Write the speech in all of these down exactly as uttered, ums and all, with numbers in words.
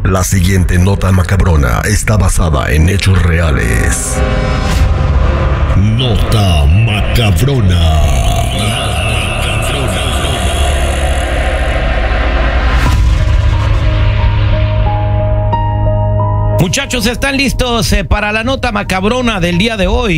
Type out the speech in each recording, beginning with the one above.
La siguiente nota macabrona está basada en hechos reales. Nota macabrona. Muchachos, ¿están listos eh, para la nota macabrona del día de hoy?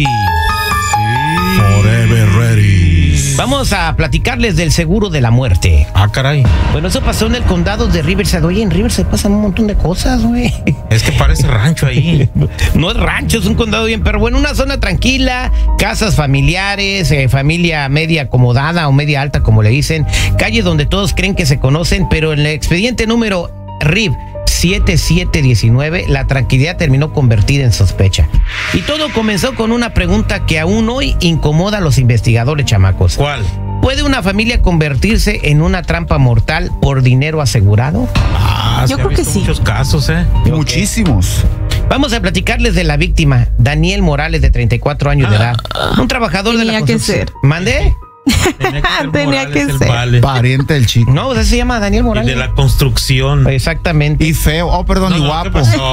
Sí. Forever ready. Vamos a platicarles del seguro de la muerte. Ah, caray. Bueno, eso pasó en el condado de Riverside. Oye, en Riverside pasan un montón de cosas, güey. Es que parece rancho ahí. No es rancho, es un condado bien, pero bueno, una zona tranquila, casas familiares, eh, familia media acomodada o media alta, como le dicen, calle donde todos creen que se conocen, pero en el expediente número R I B siete siete diecinueve, la tranquilidad terminó convertida en sospecha. Y todo comenzó con una pregunta que aún hoy incomoda a los investigadores, chamacos. ¿Cuál? ¿Puede una familia convertirse en una trampa mortal por dinero asegurado? Ah, Yo se creo ha que visto sí. muchos casos, ¿eh? Muchísimos. Vamos a platicarles de la víctima, Daniel Morales, de treinta y cuatro años de edad. Un trabajador de la Tenía que construcción. ser. ¿Mandé? Tenía que ser, Tenía Morales, que el ser. vale. Pariente del chico. No, ese se llama Daniel Y Morales. de la construcción. Exactamente. Y feo. Oh, perdón, No, y no, guapo. ¿qué pasó?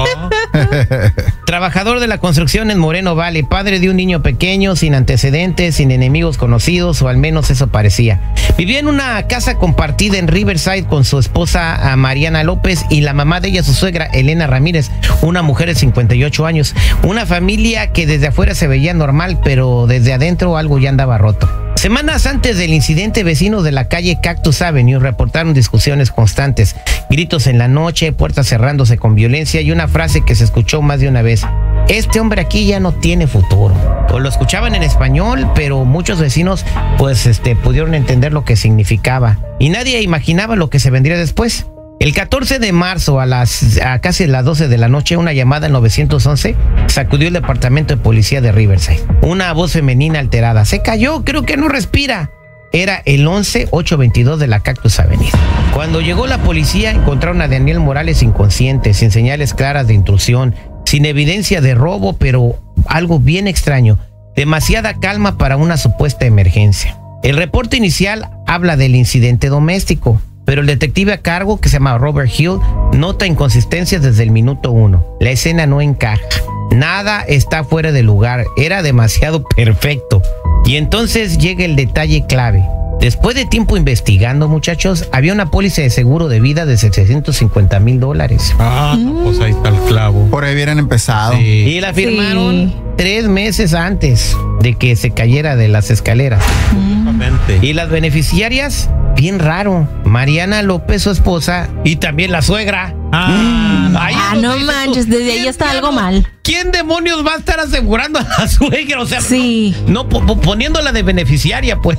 Trabajador de la construcción en Moreno Valley, padre de un niño pequeño, sin antecedentes, sin enemigos conocidos, o al menos eso parecía. Vivía en una casa compartida en Riverside con su esposa a Mariana López y la mamá de ella, su suegra, Elena Ramírez, una mujer de cincuenta y ocho años. Una familia que desde afuera se veía normal, pero desde adentro algo ya andaba roto. Semanas antes del incidente, vecinos de la calle Cactus Avenue reportaron discusiones constantes, gritos en la noche, puertas cerrándose con violencia y una frase que se escuchó más de una vez: este hombre aquí ya no tiene futuro. O lo escuchaban en español, pero muchos vecinos pues este pudieron entender lo que significaba y nadie imaginaba lo que se vendría después. El catorce de marzo a las a casi las doce de la noche, una llamada al nueve once sacudió el departamento de policía de Riverside. Una voz femenina alterada: se cayó, creo que no respira. Era el once ocho veintidós de la Cactus Avenue. Cuando llegó la policía, encontraron a Daniel Morales inconsciente, sin señales claras de intrusión, sin evidencia de robo, pero algo bien extraño: demasiada calma para una supuesta emergencia. El reporte inicial habla del incidente doméstico, pero el detective a cargo, que se llama Robert Hill, nota inconsistencias desde el minuto uno. La escena no encaja. Nada está fuera de lugar. Era demasiado perfecto. Y entonces llega el detalle clave. Después de tiempo investigando, muchachos, había una póliza de seguro de vida de setecientos cincuenta mil dólares. Ah, no, pues ahí está el clavo. Por ahí hubieran empezado. Sí. Y la firmaron Sí. tres meses antes de que se cayera de las escaleras. Justamente. Y las beneficiarias, bien raro: Mariana López, su esposa, y también la suegra. Ah, no. Ahí Ah, es donde no dices tú, manches, desde ahí ¿quién está algo diablos- mal. ¿Quién demonios va a estar asegurando a la suegra? O sea, Sí. no, no, po- po- poniéndola de beneficiaria, pues.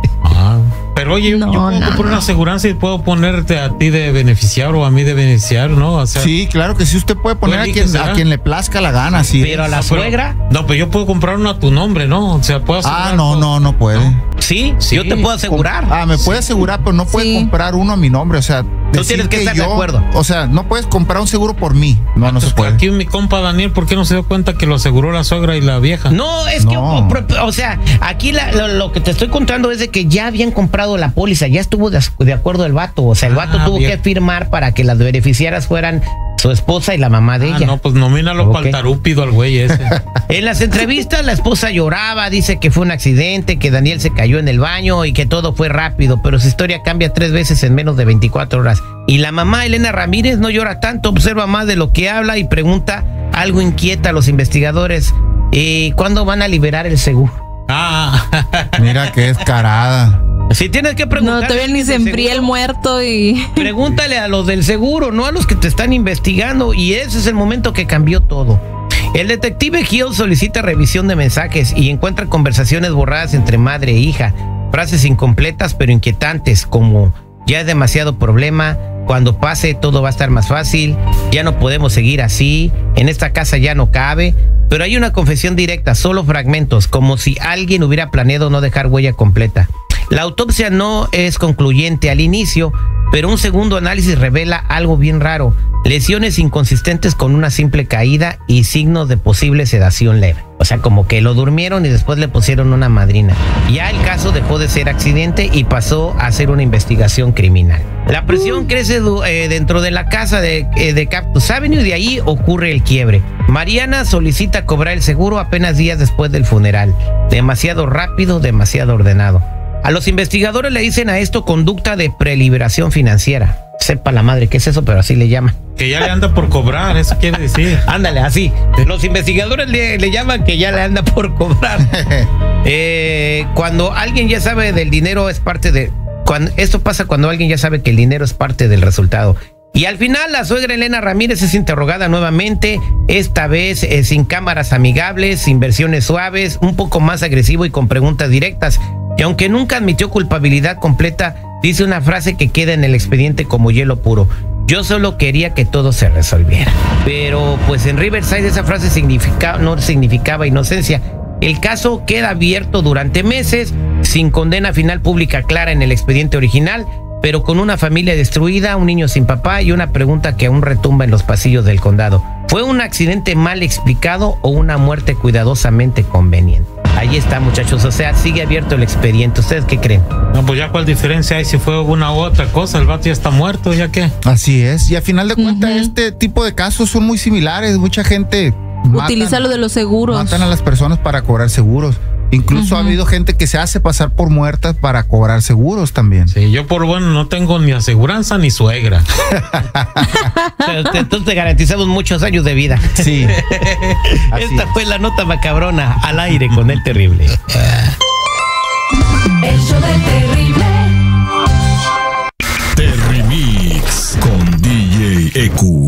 Ah, pero oye, No, yo puedo no, comprar no. una aseguranza y puedo ponerte a ti de beneficiario o a mí de beneficiario, ¿no? O sea, Sí, claro que sí. Usted puede poner a Tú quien, eliges, a ¿verdad? quien le plazca la gana. Sí. Pero a la no, pero- suegra, No, pero yo puedo comprar una a tu nombre, ¿no? O sea, puedo asegurar Ah, no, todo. no, no puede. sí, Sí. yo te puedo asegurar. Ah, me puede asegurar, pero no puede Sí. comprar uno a mi nombre. O sea, Tú decir tienes que estar de yo- acuerdo. O sea, no puedes comprar un seguro por mí. No, no se Entonces, puede. Aquí mi compa Daniel, ¿por qué no se dio cuenta que lo aseguró la suegra y la vieja? No, es que, No. o, o sea, aquí la- lo, lo que te estoy contando es de que ya habían comprado la póliza, ya estuvo de, de acuerdo el vato. O sea, el vato Ah, tuvo bien. que firmar para que las beneficiarias fueran su esposa y la mamá de Ah, ella. no, pues nomínalo Ok. para el tarúpido al güey ese. En las entrevistas la esposa lloraba, dice que fue un accidente, que Daniel se cayó en el baño y que todo fue rápido, pero su historia cambia tres veces en menos de veinticuatro horas. Y la mamá, Elena Ramírez, no llora tanto, observa más de lo que habla y pregunta algo inquieta a los investigadores: eh, ¿cuándo van a liberar el seguro? Ah, Mira qué descarada. Si tienes que No, preguntar. todavía ni se enfría el muerto y... Pregúntale a los del seguro, no a los que te están investigando. Y ese es el momento que cambió todo. El detective Hill solicita revisión de mensajes y encuentra conversaciones borradas entre madre e hija, frases incompletas pero inquietantes, como: ya es demasiado problema, cuando pase todo va a estar más fácil, ya no podemos seguir así, en esta casa ya no cabe. Pero hay una confesión directa, solo fragmentos, como si alguien hubiera planeado no dejar huella completa. La autopsia no es concluyente al inicio, pero un segundo análisis revela algo bien raro: lesiones inconsistentes con una simple caída y signos de posible sedación leve. O sea, como que lo durmieron y después le pusieron una madrina. Ya el caso dejó de ser accidente y pasó a ser una investigación criminal. La presión crece eh, dentro de la casa de, eh, de Cactus Avenue y de ahí ocurre el quiebre. Mariana solicita cobrar el seguro apenas días después del funeral. Demasiado rápido, demasiado ordenado. A los investigadores le dicen a esto conducta de preliberación financiera. Sepa la madre qué es eso, pero así le llaman. Que ya le anda por cobrar, eso quiere decir. Ándale, así. Los investigadores le, le llaman que ya le anda por cobrar. eh, cuando alguien ya sabe del dinero es parte de... Cuando, esto pasa cuando alguien ya sabe que el dinero es parte del resultado. Y al final la suegra Elena Ramírez es interrogada nuevamente, esta vez eh, sin cámaras amigables, sin versiones suaves, un poco más agresivo y con preguntas directas. Y aunque nunca admitió culpabilidad completa, dice una frase que queda en el expediente como hielo puro. Yo solo quería que todo se resolviera. Pero pues en Riverside esa frase significa, no significaba inocencia. El caso queda abierto durante meses, sin condena final pública clara en el expediente original, pero con una familia destruida, un niño sin papá y una pregunta que aún retumba en los pasillos del condado. ¿Fue un accidente mal explicado o una muerte cuidadosamente conveniente? Ahí está, muchachos, o sea, sigue abierto el expediente. ¿Ustedes qué creen? No, pues ya cuál diferencia hay si fue una u otra cosa, el vato ya está muerto, ¿ya qué? Así es, y a final de cuentas Ujú. este tipo de casos son muy similares. Mucha gente Utiliza matan, lo de los seguros. matan a las personas para cobrar seguros. Incluso ha Ujú. habido gente que se hace pasar por muertas para cobrar seguros también. Sí, yo por bueno no tengo ni aseguranza ni suegra. Entonces te garantizamos muchos años de vida. Sí. Así Esta es. fue la nota macabrona al aire con el terrible. El show del terrible. Terrimix con D J E Q.